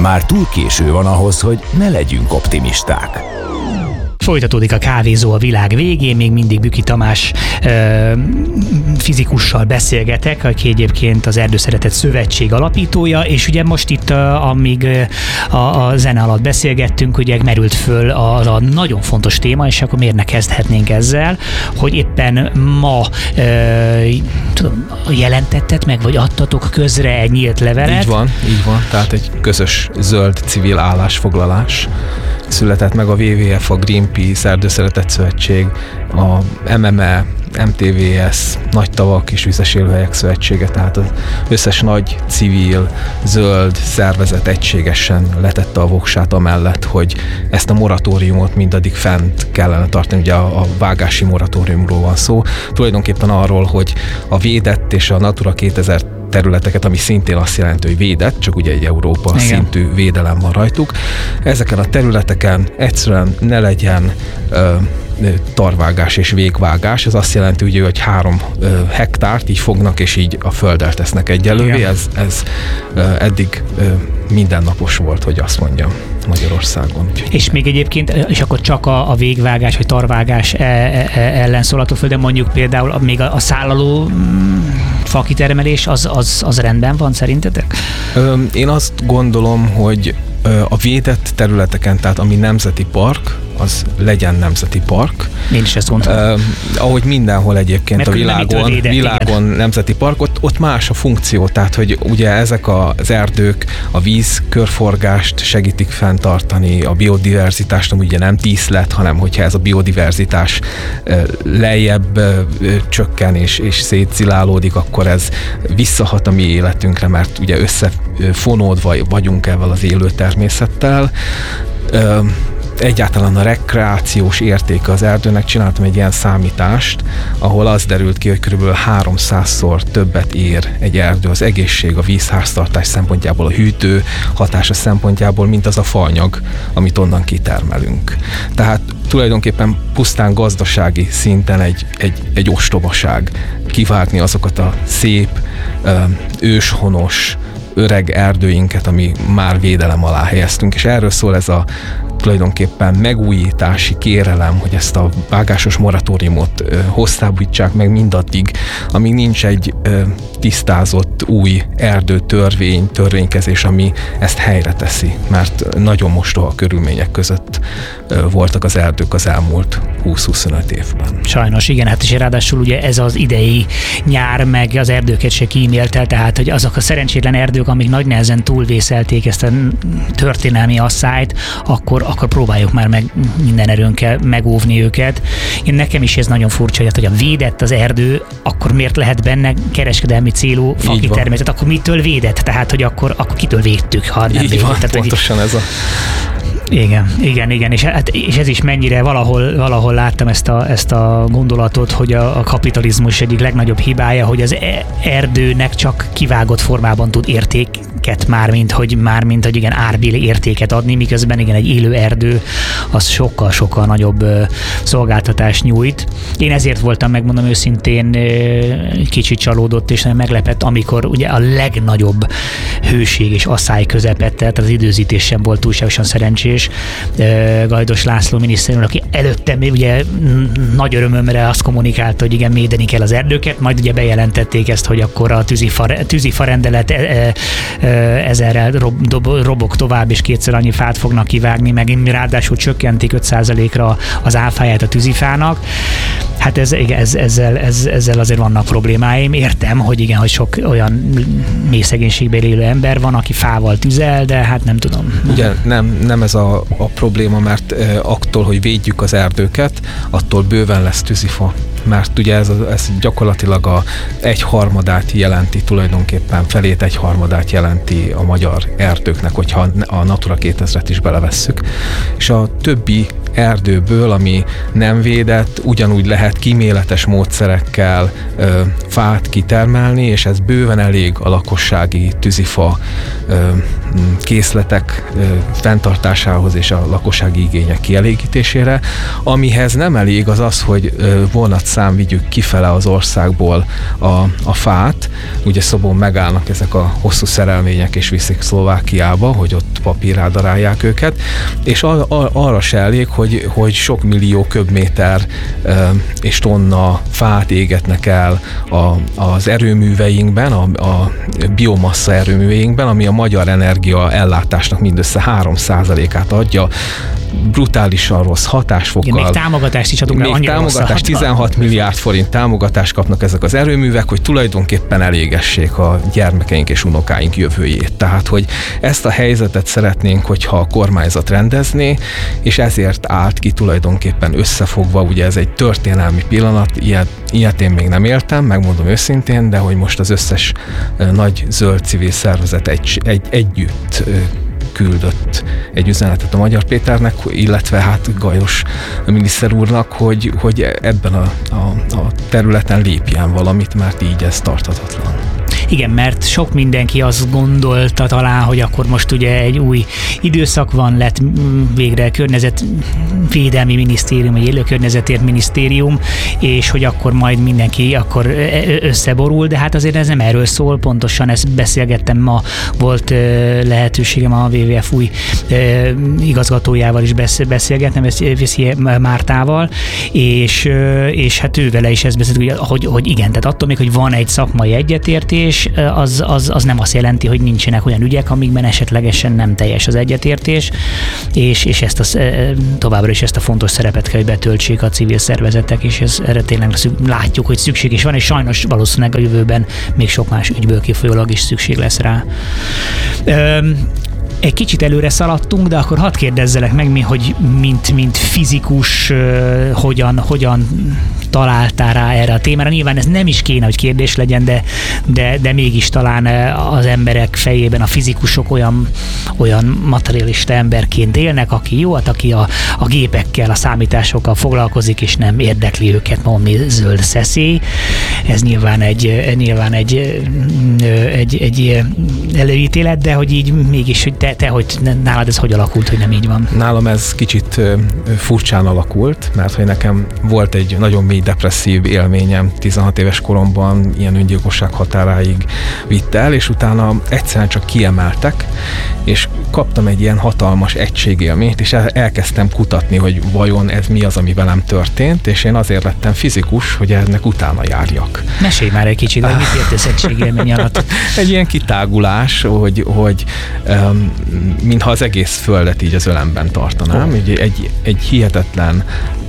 Már túl késő van ahhoz, hogy ne legyünk optimisták. Folytatódik a kávézó a világ végén, még mindig Büki Tamás fizikussal beszélgetek, aki egyébként az Erdőszeretet Szövetség alapítója, és ugye most itt, amíg a zene alatt beszélgettünk, ugye merült föl a nagyon fontos téma, és akkor miért ne kezdhetnénk ezzel, hogy éppen ma jelentetted meg, vagy adtatok közre egy nyílt levelet. Így van, tehát egy közös zöld civil állásfoglalás született meg a WWF, a Greenpeace, Erdőszeretet Szövetség, a MMA, MTVS, Nagy Tavak és Vizes Élőhelyek Szövetsége, tehát az összes nagy civil, zöld szervezet egységesen letette a voksát amellett, hogy ezt a moratóriumot mindaddig fent kellene tartani. Ugye a vágási moratóriumról van szó. Tulajdonképpen arról, hogy a védett és a Natura 2000 területeket, ami szintén azt jelenti, hogy védett, csak ugye egy Európa szintű védelem van rajtuk. Ezeken a területeken egyszerűen ne legyen tarvágás és végvágás. Ez azt jelenti, ugye, hogy 3 hektárt így fognak, és így a földdel tesznek egyelővé. Ez eddig mindennapos volt, hogy azt mondjam, Magyarországon. És még egyébként, és akkor csak a végvágás vagy tarvágás ellen szólható föl, de mondjuk például még a szállaló fakitermelés az rendben van szerintetek? Én azt gondolom, hogy a védett területeken, tehát ami nemzeti park, az legyen nemzeti park. Én is ezt mondtam. Ahogy mindenhol egyébként a világon nemzeti park, ott más a funkció, tehát hogy ugye ezek az erdők a víz körforgást segítik fenntartani, a biodiverzitást, ugye nem díszlet, hanem hogyha ez a biodiverzitás lejjebb csökken és szétszilálódik, akkor ez visszahat a mi életünkre, mert ugye összefonódva vagyunk ezzel az élő természettel. Egyáltalán a rekreációs értéke az erdőnek, csináltam egy ilyen számítást, ahol az derült ki, hogy kb. 300-szor többet ér egy erdő az egészség, a vízháztartás szempontjából, a hűtő hatása szempontjából, mint az a faanyag, amit onnan kitermelünk. Tehát tulajdonképpen pusztán gazdasági szinten egy ostobaság kivágni azokat a szép, őshonos, öreg erdőinket, ami már védelem alá helyeztünk, és erről szól ez a tulajdonképpen megújítási kérelem, hogy ezt a vágásos moratóriumot hosszabbítsák meg mindaddig, amíg nincs egy tisztázott új törvénykezés, ami ezt helyre teszi, mert nagyon mostoha körülmények között voltak az erdők az elmúlt 20-25 évben. Sajnos, igen, hát és ráadásul ugye ez az idei nyár meg az erdőket se kímélte, tehát hogy azok a szerencsétlen erdők, amik nagy nehezen túlvészelték ezt a történelmi asszályt, akkor próbáljuk már meg minden erőnkkel megóvni őket. Nekem is ez nagyon furcsa, hogy a védett az erdő, akkor miért lehet benne kereskedelmi célú fakitermészet, akkor mitől védett? Tehát, hogy akkor kitől védtük, ha nem védett. Van, pontosan ez a... Igen, és ez is mennyire valahol láttam ezt a gondolatot, hogy a kapitalizmus egyik legnagyobb hibája, hogy az erdőnek csak kivágott formában tud értéket mármint, hogy igen, árbéli értéket adni, miközben igen, egy élő erdő az sokkal nagyobb szolgáltatást nyújt. Én ezért voltam, megmondom őszintén, kicsit csalódott és nagyon meglepett, amikor ugye a legnagyobb hőség és asszály közepette, tehát az időzítés sem volt túlságosan szerencsés. Gajdos László miniszter, aki előtte ugye nagy örömömre azt kommunikálta, hogy igen, védeni kell az erdőket, majd ugye bejelentették ezt, hogy akkor a tűzifa rendelet ezerrel robog tovább, és 2-szer annyi fát fognak kivágni, meg ráadásul csökkentik 5%-ra az áfáját a tűzifának. Hát ezzel azért vannak problémáim. Értem, hogy igen, hogy sok olyan mély szegénységben élő ember van, aki fával tüzel, de hát nem tudom. Ugye nem ez a probléma, mert attól, hogy védjük az erdőket, attól bőven lesz tűzifa. Mert ugye ez gyakorlatilag a 1/3 jelenti, tulajdonképpen felét 1/3 jelenti a magyar erdőknek, hogyha a Natura 2000-et is belevesszük. És a többi erdőből, ami nem védett, ugyanúgy lehet kíméletes módszerekkel fát kitermelni, és ez bőven elég a lakossági tűzifa készletek fenntartásához és a lakossági igények kielégítésére. Amihez nem elég az, hogy volna utcán vigyük kifele az országból a fát. Ugye Szobón megállnak ezek a hosszú szerelvények, és viszik Szlovákiába, hogy ott papírrádarálják őket, és arra se elég, hogy sok millió köbméter és tonna fát égetnek el az erőműveinkben, a biomassa erőműveinkben, ami a magyar energia ellátásnak mindössze 3%-át adja, brutálisan rossz hatásfokkal. Igen, még támogatást is adunk, mert annyira támogatást, 16 milliárd forint támogatást kapnak ezek az erőművek, hogy tulajdonképpen elégessék a gyermekeink és unokáink jövőjét. Tehát, hogy ezt a helyzetet szeretnénk, hogyha a kormányzat rendezné, és ezért állt ki tulajdonképpen összefogva, ugye ez egy történelmi pillanat, ilyet én még nem éltem, megmondom őszintén, de hogy most az összes nagy zöld civil szervezet együtt küldött egy üzenetet a Magyar Péternek, illetve hát Gajos miniszter úrnak, hogy ebben a területen lépjen valamit, mert így ez tarthatatlan. Igen, mert sok mindenki azt gondolta talán, hogy akkor most ugye egy új időszak van, lett végre környezetvédelmi minisztérium, egy élő környezetért minisztérium, és hogy akkor majd mindenki akkor összeborul, de hát azért ez nem erről szól, pontosan ezt beszélgettem ma, volt lehetőségem a WWF új igazgatójával is beszélgetnem, Veszi Mártával, és hát ővele is ezt beszélt, hogy igen, tehát attól még, hogy van egy szakmai egyetértés, az nem azt jelenti, hogy nincsenek olyan ügyek, amikben esetlegesen nem teljes az egyetértés, és továbbra is ezt a fontos szerepet kell, hogy betöltsék a civil szervezetek, és erre tényleg látjuk, hogy szükség is van, és sajnos valószínűleg a jövőben még sok más ügyből kifolyólag is szükség lesz rá. Egy kicsit előre szaladtunk, de akkor hadd kérdezzelek meg mi, hogy mint fizikus hogyan találtál rá erre a témára. Nyilván ez nem is kéne, hogy kérdés legyen, de mégis talán az emberek fejében a fizikusok olyan materialista emberként élnek, aki jó, hát aki a gépekkel, a számításokkal foglalkozik, és nem érdekli őket valami zöld szeszély. Ez nyilván egy előítélet, de hogy így mégis, hogy te hogy nálad ez hogy alakult, hogy nem így van? Nálam ez kicsit furcsán alakult, mert hogy nekem volt egy nagyon mély depresszív élményem 16 éves koromban, ilyen öngyilkosság határáig vitt el, és utána egyszerűen csak kiemeltek, és kaptam egy ilyen hatalmas egységélményt, és elkezdtem kutatni, hogy vajon ez mi az, ami velem történt, és én azért lettem fizikus, hogy ennek utána járjak. Mesélj már egy kicsit, hogy mit értesz egységélmény alatt? Egy ilyen kitágulás, hogy mintha az egész földet így az ölemben tartanám. Egy hihetetlen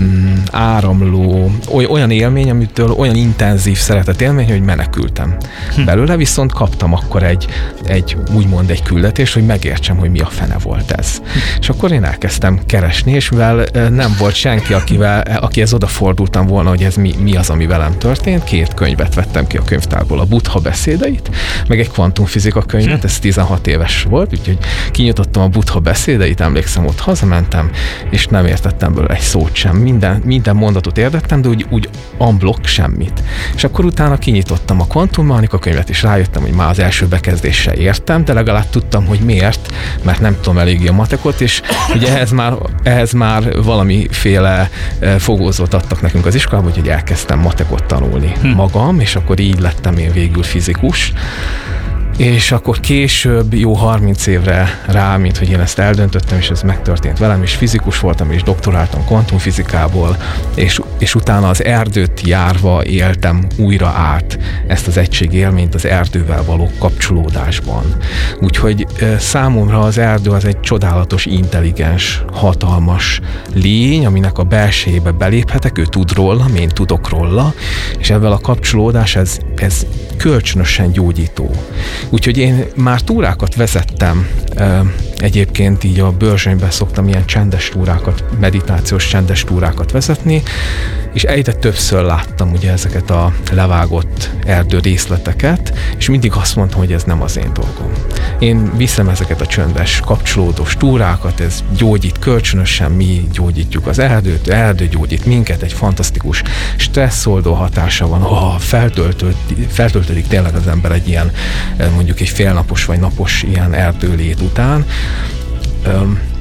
áramló, olyan élmény, amitől olyan intenzív szeretet élmény, hogy menekültem belőle, viszont kaptam akkor egy úgymond egy küldetést, hogy megértsem, hogy mi a fene volt ez. És akkor én elkezdtem keresni, és mivel nem volt senki, akihez odafordultam volna, hogy ez mi az, ami velem történt, 2 könyvet vettem ki a könyvtárból, a Buddha beszédeit, meg egy kvantumfizika könyvet, ez 16 éves volt, úgyhogy kinyitottam a Buddha beszédeit, emlékszem, ott hazamentem, és nem értettem belőle egy szót sem. Minden mondatot értettem, de úgy unblock semmit. És akkor utána kinyitottam a kvantummechanika könyvet, és rájöttem, hogy már az első bekezdéssel értem, de legalább tudtam, hogy miért, mert nem tudom eléggé a matekot, és ugye ehhez már valamiféle fogózót adtak nekünk az iskolában, hogy elkezdtem matekot tanulni magam, és akkor így lettem én végül fizikus. És akkor később, jó 30 évre rá, mint hogy én ezt eldöntöttem, és ez megtörtént velem, és fizikus voltam, és doktoráltam kvantumfizikából, és utána az erdőt járva éltem újra át ezt az egységélményt az erdővel való kapcsolódásban. Úgyhogy számomra az erdő az egy csodálatos, intelligens, hatalmas lény, aminek a belsejébe beléphetek, ő tud róla, én tudok róla, és ebben a kapcsolódás ez kölcsönösen gyógyító. Úgyhogy én már túrákat vezettem, egyébként így a Börzsönyben szoktam ilyen csendes túrákat, meditációs csendes túrákat vezetni, és egyre többször láttam ugye ezeket a levágott erdő részleteket, és mindig azt mondtam, hogy ez nem az én dolgom. Én viszem ezeket a csöndes, kapcsolódós túrákat, ez gyógyít kölcsönösen, mi gyógyítjuk az erdőt, erdő gyógyít minket, egy fantasztikus stresszoldó hatása van, feltöltődik tényleg az ember egy ilyen, mondjuk egy félnapos vagy napos ilyen erdőlét után.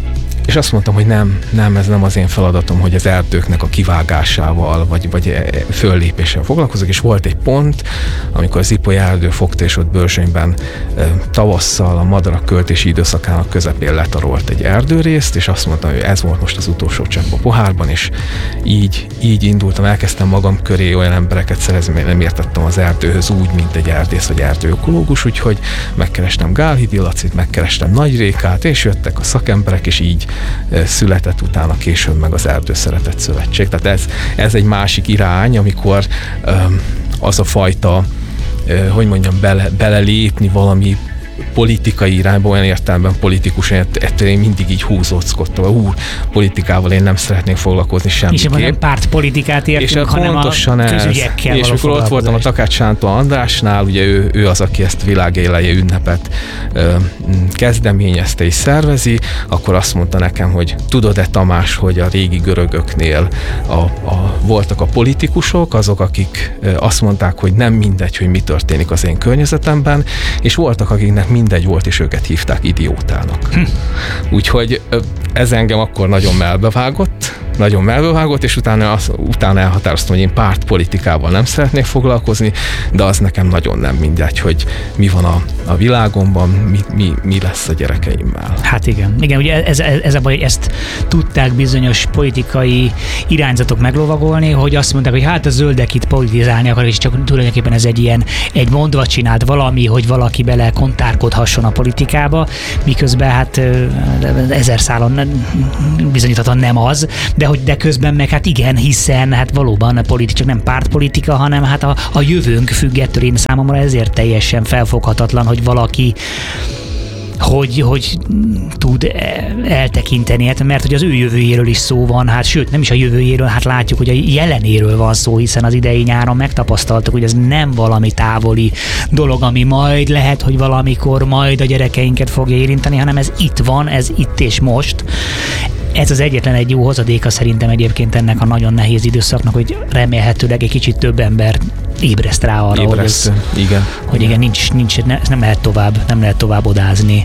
És azt mondtam, hogy nem, ez nem az én feladatom, hogy az erdőknek a kivágásával, vagy föllépéssel foglalkozok, és volt egy pont, amikor az Ipoly erdő fogta, és ott Börzsönyben tavasszal a madarak költési időszakának közepén letarolt egy erdőrészt, és azt mondtam, hogy ez volt most az utolsó csepp a pohárban, és így indultam, elkezdtem magam köré olyan embereket szerezni, mert nem értettem az erdőhöz úgy, mint egy erdész vagy erdőökológus, úgyhogy megkerestem Gálhidi Lacit, megkerestem Nagy Rékát, és jöttek a szakemberek, és így született utána később meg az Erdőszeretet Szövetség. Tehát ez egy másik irány, amikor az a fajta, hogy mondjam, belelépni valami politikai irányba, olyan értelemben politikus, ettől én mindig így húzóckodtam, politikával én nem szeretnék foglalkozni semmiképp. És nem pártpolitikát értünk, hanem a közügyekkel. És mikor ott voltam a Takács Sándor Andrásnál, ugye ő az, aki ezt világéleje ünnepet kezdeményezte és szervezi, akkor azt mondta nekem, hogy tudod-e, Tamás, hogy a régi görögöknél voltak a politikusok, azok, akik azt mondták, hogy nem mindegy, hogy mi történik az én környezetemben, és voltak, akiknek mindegy volt, és őket hívták idiótának. Úgyhogy ez engem akkor nagyon melbevágott, és utána elhatároztam, hogy én pártpolitikával nem szeretnék foglalkozni, de az nekem nagyon nem mindegy, hogy mi van a világomban, mi lesz a gyerekeimmel. Hát igen, ugye ez a baj, hogy ezt tudták bizonyos politikai irányzatok meglovagolni, hogy azt mondták, hogy hát a zöldek itt politizálni akar, és csak tulajdonképpen ez egy mondva csinált valami, hogy valaki bele kontárkodhasson a politikába, miközben hát ezer szálon bizonyíthatóan nem az, de közben meg hát igen, hiszen hát valóban a politika csak nem pártpolitika, hanem hát a jövőnk függ ettől, én számomra ezért teljesen felfoghatatlan, hogy valaki hogy tud eltekinteni, hát, mert hogy az ő jövőjéről is szó van, hát sőt, nem is a jövőjéről, hát látjuk, hogy a jelenéről van szó, hiszen az idei nyáron megtapasztaltuk, hogy ez nem valami távoli dolog, ami majd lehet, hogy valamikor majd a gyerekeinket fogja érinteni, hanem ez itt van, ez itt és most. Ez az egyetlen egy jó hozadéka szerintem egyébként ennek a nagyon nehéz időszaknak, hogy remélhetőleg egy kicsit több ember ébreszt rá arra, hogy igen, nem lehet tovább odázni.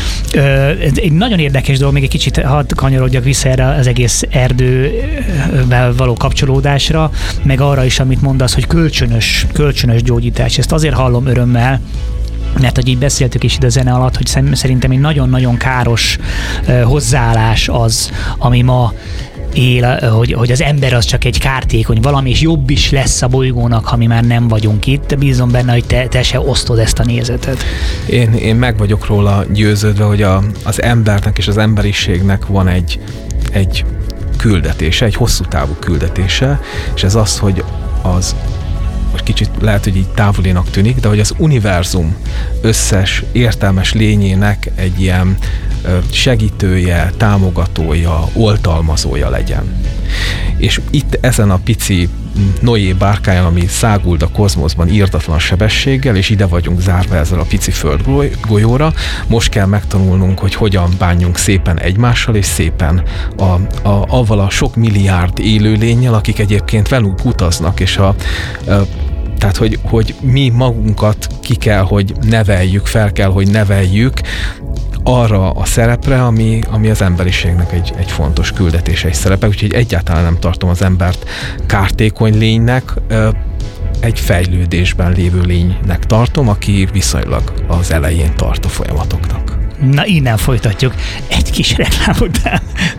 Egy nagyon érdekes dolog, még egy kicsit hadd kanyarodjak vissza erre az egész erdővel való kapcsolódásra, meg arra is, amit mondasz, hogy kölcsönös gyógyítás. Ezt azért hallom örömmel, mert hogy így beszéltük is ide a zene alatt, hogy szerintem egy nagyon-nagyon káros hozzáállás az, ami ma él, hogy az ember az csak egy kártékony valami, és jobb is lesz a bolygónak, ha mi már nem vagyunk itt. Bízom benne, hogy te se osztod ezt a nézetet. Én meg vagyok róla győződve, hogy az embernek és az emberiségnek van egy küldetése, egy hosszú távú küldetése, és ez az, hogy most kicsit lehet, hogy így távolinak tűnik, de hogy az univerzum összes értelmes lényének egy ilyen segítője, támogatója, oltalmazója legyen. És itt ezen a pici Noé bárkáján, ami száguld a kozmoszban írdatlan sebességgel, és ide vagyunk zárva ezzel a pici földgolyóra, most kell megtanulnunk, hogy hogyan bánjunk szépen egymással, és szépen avval a sok milliárd élőlénnyel, akik egyébként velünk utaznak, és tehát, hogy mi magunkat ki kell, hogy neveljük, fel kell, hogy neveljük arra a szerepre, ami az emberiségnek egy fontos küldetése és szerepe, úgyhogy egyáltalán nem tartom az embert kártékony lénynek, egy fejlődésben lévő lénynek tartom, aki viszonylag az elején tart a folyamatoknak. Na, innen folytatjuk egy kis reklám után.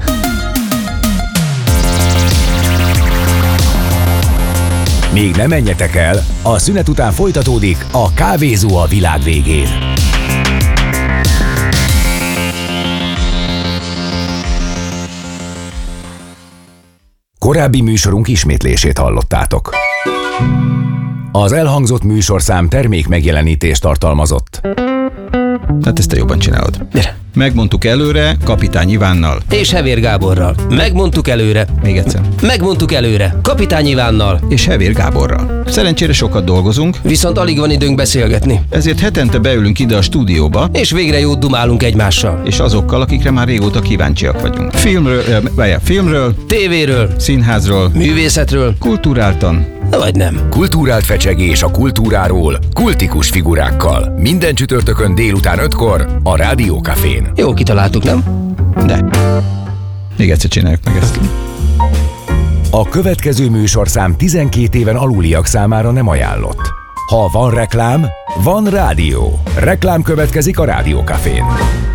Még ne menjetek el, a szünet után folytatódik a Kávézó a világ végén. Korábbi műsorunk ismétlését hallottátok. Az elhangzott műsorszám termék megjelenítést tartalmazott. Tehát ezt te jobban csinálod. Gyere. Megmondtuk előre Kapitány Ivánnal. És Hevér Gáborral. Megmondtuk előre. Még egyszer. Megmondtuk előre. Kapitány Ivánnal. És Hevér Gáborral. Szerencsére sokat dolgozunk. Viszont alig van időnk beszélgetni. Ezért hetente beülünk ide a stúdióba. És végre jót dumálunk egymással. És azokkal, akikre már régóta kíváncsiak vagyunk. Filmről, tévéről, színházról, művészetről, kulturáltan. Vagy nem. Kulturált fecsegés a kultúráról, kultikus figurákkal. Minden csütörtökön délután 5-kor a Rádió Cafén. Jó kitaláltuk, nem? De. Még egyszer csináljuk meg ezt. A következő műsorszám 12 éven aluliak számára nem ajánlott. Ha van reklám, van rádió. Reklám következik a Rádiókafén.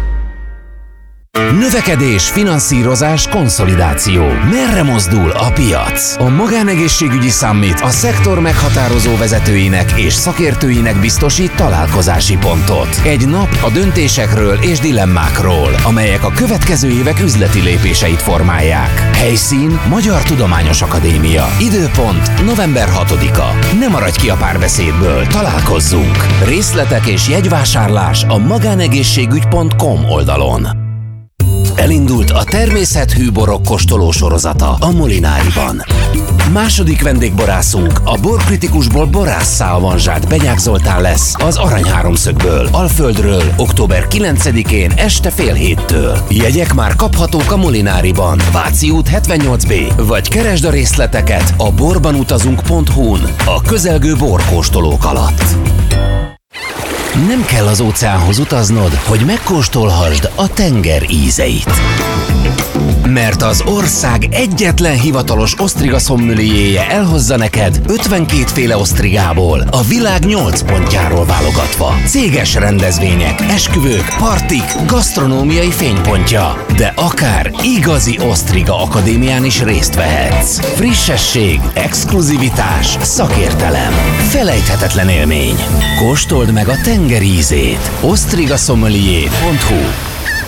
Növekedés, finanszírozás, konszolidáció. Merre mozdul a piac? A Magánegészségügyi Summit a szektor meghatározó vezetőinek és szakértőinek biztosít találkozási pontot. Egy nap a döntésekről és dilemmákról, amelyek a következő évek üzleti lépéseit formálják. Helyszín Magyar Tudományos Akadémia. Időpont november 6-a. Ne maradj ki a párbeszédből, találkozzunk! Részletek és jegyvásárlás a magánegészségügy.com oldalon. Elindult a természethű borok kóstoló sorozata a Molináriban. Második vendégborászunk a borkritikusból borásszá avanzsált Benyák Zoltán lesz az Arany Háromszögből, Alföldről, október 9-én este fél 7-től. Jegyek már kaphatók a Molináriban, Váci út 78B, vagy keresd a részleteket a borbanutazunk.hu-n a közelgő borkóstolók alatt. Nem kell az óceánhoz utaznod, hogy megkóstolhassd a tenger ízeit. Mert az ország egyetlen hivatalos osztriga szommelierje elhozza neked 52 féle osztrigából, a világ 8 pontjáról válogatva. Céges rendezvények, esküvők, partik, gasztronómiai fénypontja. De akár igazi osztriga akadémián is részt vehetsz. Frissesség, exkluzivitás, szakértelem. Felejthetetlen élmény. Kóstold meg a tenger ízét. osztrigasommelier.hu.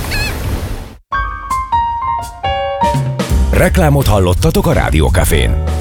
Reklámot hallottatok a Rádiókafén.